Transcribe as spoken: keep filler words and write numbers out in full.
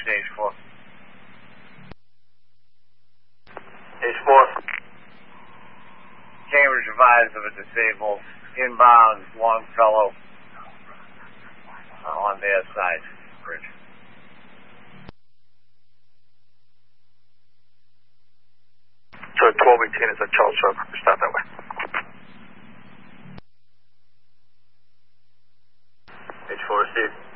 stage four. Stage four. Cambridge advised of a disabled inbound Longfellow uh, on their side bridge. So twelve eighteen is a Charles Road. Stop that way. Stage four received.